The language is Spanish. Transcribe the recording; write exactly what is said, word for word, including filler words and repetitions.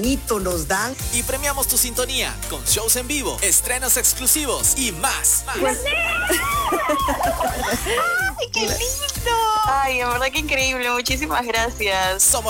nos dan. Y premiamos tu sintonía con shows en vivo, estrenos exclusivos y más. más. ¡Ay, qué lindo! Ay, en verdad que increíble. Muchísimas gracias. Somos